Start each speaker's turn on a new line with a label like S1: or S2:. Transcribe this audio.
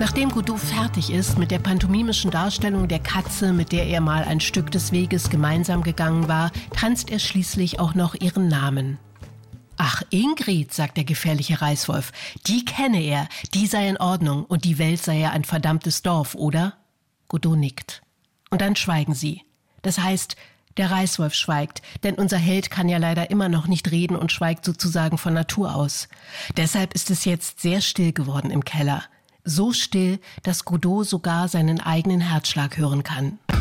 S1: Nachdem Godot fertig ist mit der pantomimischen Darstellung der Katze, mit der er mal ein Stück des Weges gemeinsam gegangen war, tanzt er schließlich auch noch ihren Namen. »Ach, Ingrid«, sagt der gefährliche Reißwolf, »die kenne er, die sei in Ordnung und die Welt sei ja ein verdammtes Dorf, oder?« Godot nickt. Und dann schweigen sie. Das heißt, der Reißwolf schweigt, denn unser Held kann ja leider immer noch nicht reden und schweigt sozusagen von Natur aus. Deshalb ist es jetzt sehr still geworden im Keller. So still, dass Godot sogar seinen eigenen Herzschlag hören kann.